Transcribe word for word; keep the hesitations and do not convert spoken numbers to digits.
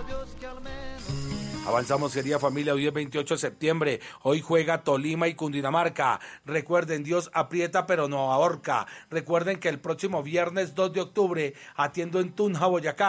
Avanzamos, querida familia, hoy es veintiocho de septiembre, hoy juega Tolima y Cundinamarca. Recuerden, Dios aprieta pero no ahorca. Recuerden que el próximo viernes dos de octubre atiendo en Tunja, Boyacá.